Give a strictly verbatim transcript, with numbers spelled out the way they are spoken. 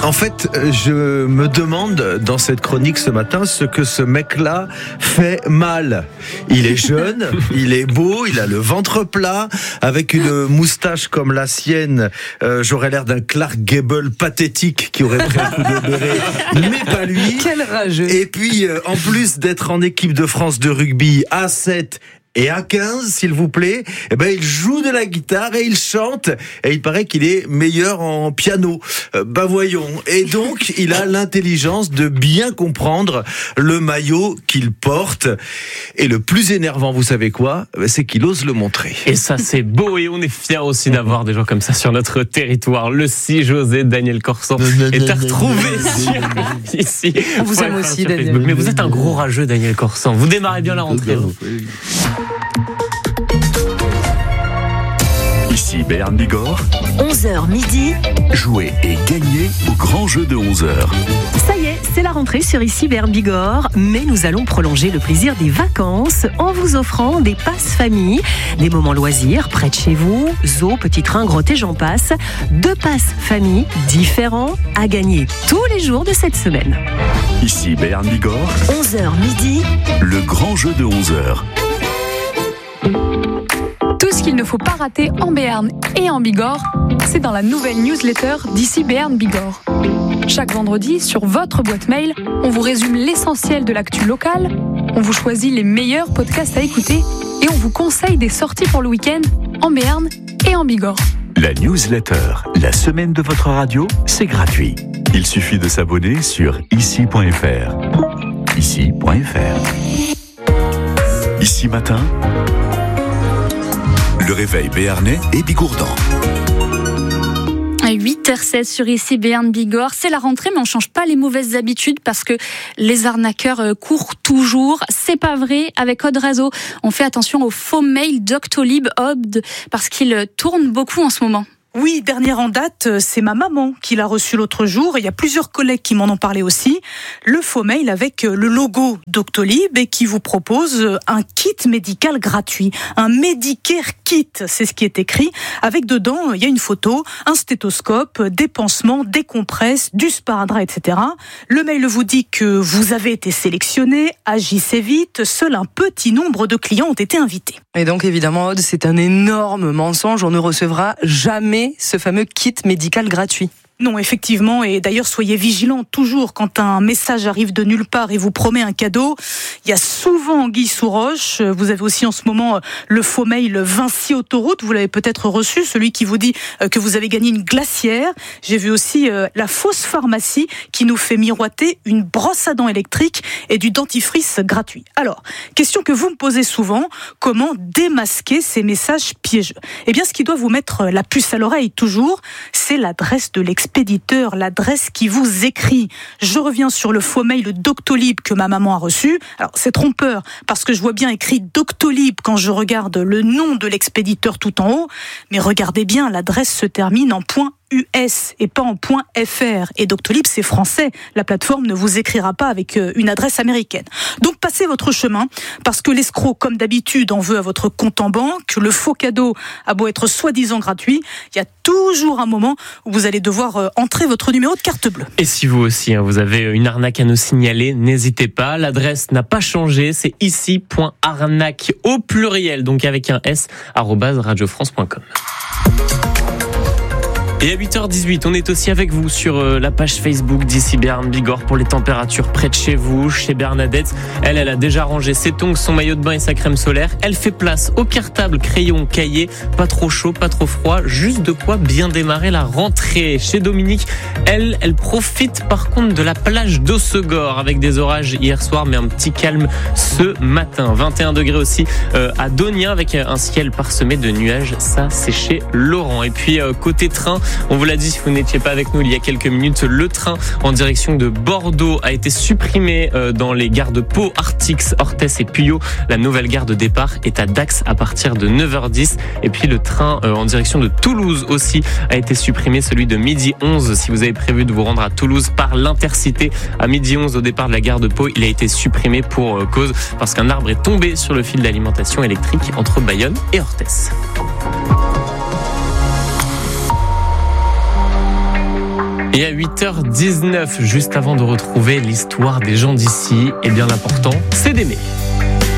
En fait, je me demande dans cette chronique ce matin ce que ce mec-là fait mal. Il est jeune, il est beau, il a le ventre plat, avec une moustache comme la sienne. Euh, j'aurais l'air d'un Clark Gable pathétique qui aurait pris un coup de béret, mais pas lui. Quel rageux. Et puis, euh, en plus d'être en équipe de France de rugby A sept et A quinze, s'il vous plaît, eh ben, il joue de la guitare et il chante. Et il paraît qu'il est meilleur en piano. Euh, bah voyons. Et donc, il a l'intelligence de bien comprendre le maillot qu'il porte. Et le plus énervant, vous savez quoi ? C'est qu'il ose le montrer. Et ça, c'est beau. Et on est fiers aussi d'avoir des gens comme ça sur notre territoire. Le six José, Daniel Corsan est à retrouver sur, ici. On vous aime aussi, Daniel. Facebook. Mais vous êtes un gros rageux, Daniel Corsan. Vous démarrez bien la rentrée. Vous. Ici Béarn Bigorre, onze heures midi. jouez et gagnez au grand jeu de onze heures. Ça y est, c'est la rentrée sur Ici Béarn Bigorre, mais nous allons prolonger le plaisir des vacances en vous offrant des passes famille, des moments loisirs près de chez vous, zoo, petit train, grotte et j'en passe. Deux passes famille différents à gagner tous les jours de cette semaine. Ici Béarn Bigorre, onze heures midi. le grand jeu de onze heures. Tout ce qu'il ne faut pas rater en Béarn et en Bigorre, c'est dans la nouvelle newsletter d'Ici Béarn Bigorre. Chaque vendredi, sur votre boîte mail, on vous résume l'essentiel de l'actu locale, on vous choisit les meilleurs podcasts à écouter et on vous conseille des sorties pour le week-end en Béarn et en Bigorre. La newsletter, la semaine de votre radio, c'est gratuit. Il suffit de s'abonner sur ici point f r. ici point f r. Ici matin, le réveil béarnais et bigourdan. À huit heures seize sur Ici Béarn Bigorre, c'est la rentrée, mais on change pas les mauvaises habitudes parce que les arnaqueurs courent toujours. C'est pas vrai. Avec Aude Razo, on fait attention aux faux mails Doctolib, Aude, parce qu'ils tournent beaucoup en ce moment. Oui, dernière en date, c'est ma maman qui l'a reçu l'autre jour. Il y a plusieurs collègues qui m'en ont parlé aussi. Le faux mail avec le logo Doctolib et qui vous propose un kit médical gratuit. Un Medicare kit, c'est ce qui est écrit. Avec dedans, il y a une photo, un stéthoscope, des pansements, des compresses, du sparadrap, et cetera. Le mail vous dit que vous avez été sélectionné, agissez vite. Seul un petit nombre de clients ont été invités. Et donc évidemment, Aude, c'est un énorme mensonge. On ne recevra jamais ce fameux kit médical gratuit. Non, effectivement, et d'ailleurs soyez vigilants toujours quand un message arrive de nulle part et vous promet un cadeau. Il y a souvent anguille sous roche. Vous avez aussi en ce moment le faux mail Vinci Autoroute, vous l'avez peut-être reçu, celui qui vous dit que vous avez gagné une glacière. J'ai vu aussi la fausse pharmacie qui nous fait miroiter une brosse à dents électrique et du dentifrice gratuit. Alors, question que vous me posez souvent, comment démasquer ces messages piégeux ? Eh bien, ce qui doit vous mettre la puce à l'oreille toujours, c'est l'adresse de l'expéditeur. Expéditeur, l'adresse qui vous écrit. Je reviens sur le faux mail Doctolib que ma maman a reçu. Alors, c'est trompeur, parce que je vois bien écrit Doctolib quand je regarde le nom de l'expéditeur tout en haut. Mais regardez bien, l'adresse se termine en point U S et pas en point F R. Et Doctolib, c'est français. La plateforme ne vous écrira pas avec une adresse américaine. Donc, passez votre chemin, parce que l'escroc, comme d'habitude, en veut à votre compte en banque. Le faux cadeau a beau être soi-disant gratuit, il y a toujours un moment où vous allez devoir entrer votre numéro de carte bleue. Et si vous aussi, hein, vous avez une arnaque à nous signaler, n'hésitez pas. L'adresse n'a pas changé, c'est ici point arnaque au pluriel, donc avec un S, arobase radiofrance point com. Et à huit heures dix-huit, on est aussi avec vous sur la page Facebook d'Ici Béarn Bigorre pour les températures près de chez vous, chez Bernadette. Elle, elle a déjà rangé ses tongs, son maillot de bain et sa crème solaire. Elle fait place au cartable, crayon, cahier. Pas trop chaud, pas trop froid, juste de quoi bien démarrer la rentrée. Chez Dominique, elle, elle profite par contre de la plage d'Ossegor avec des orages hier soir, mais un petit calme ce matin. vingt et un degrés aussi euh, à Donia avec un ciel parsemé de nuages. Ça, c'est chez Laurent. Et puis, euh, côté train, on vous l'a dit si vous n'étiez pas avec nous il y a quelques minutes, le train en direction de Bordeaux a été supprimé dans les gares de Pau, Artix, Orthès et Puyot. La nouvelle gare de départ est à Dax à partir de neuf heures dix. Et puis le train en direction de Toulouse aussi a été supprimé, celui de midi onze. Si vous avez prévu de vous rendre à Toulouse par l'Intercité à midi onze au départ de la gare de Pau, il a été supprimé pour cause parce qu'un arbre est tombé sur le fil d'alimentation électrique entre Bayonne et Orthès. Et à huit heures dix-neuf, juste avant de retrouver l'histoire des gens d'ici, eh bien l'important, c'est d'aimer.